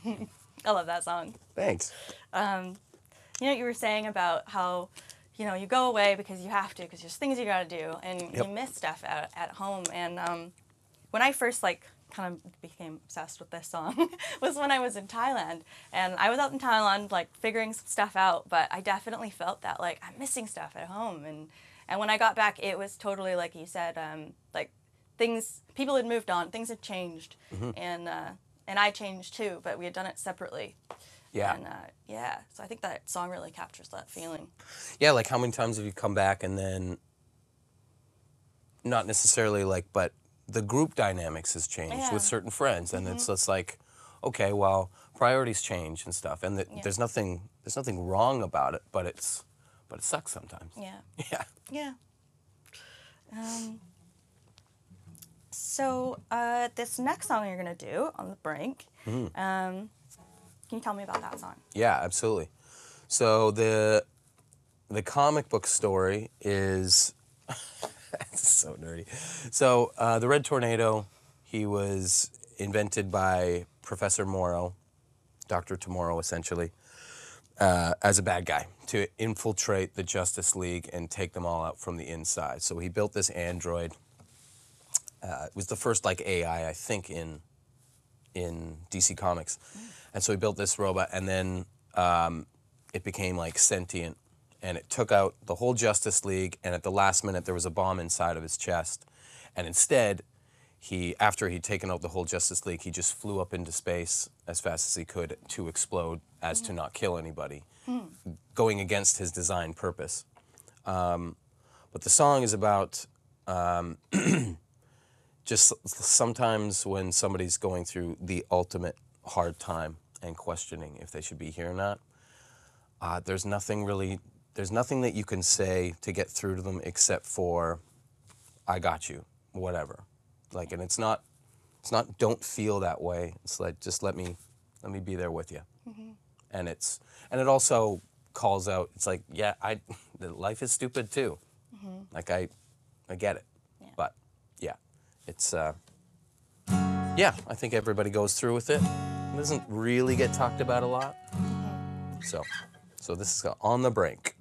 I love that song. Thanks. You know, you were saying about how, you know, you go away because you have to, because there's things you got to do, and Yep. you miss stuff at home. And when I first, like, kind of became obsessed with this song was when I was in Thailand. And I was out in Thailand, like, figuring some stuff out, but I definitely felt that, like, I'm missing stuff at home. And when I got back, it was totally, like you said, like, people had moved on, things had changed, and I changed too, but we had done it separately. Yeah. And yeah, so I think that song really captures that feeling. Yeah, like how many times have you come back and then, not necessarily like, but the group dynamics has changed Yeah. with certain friends, and it's just like, okay, well, priorities change and stuff, and there's nothing wrong about it, but it sucks sometimes. Yeah. Yeah. Yeah. So this next song you're gonna do, On the Brink, can you tell me about that song? Yeah, absolutely. So the comic book story is it's so nerdy. So the Red Tornado, he was invented by Professor Morrow, Dr. Tomorrow essentially, as a bad guy to infiltrate the Justice League and take them all out from the inside. So he built this android. It was the first like AI, I think, in DC Comics. And so he built this robot, and then it became like sentient, and it took out the whole Justice League, and at the last minute there was a bomb inside of his chest. And instead, after he'd taken out the whole Justice League, he just flew up into space as fast as he could to explode, as to not kill anybody, going against his design purpose. But the song is about just sometimes when somebody's going through the ultimate hard time and questioning if they should be here or not, there's nothing that you can say to get through to them except for, I got you, whatever. Like, and it's not don't feel that way. It's like, just let me be there with you. And it also calls out, it's like, yeah, life is stupid too. Like, I get it. Yeah. But yeah, it's yeah, I think everybody goes through with it. It doesn't really get talked about a lot. So this is On the Brink.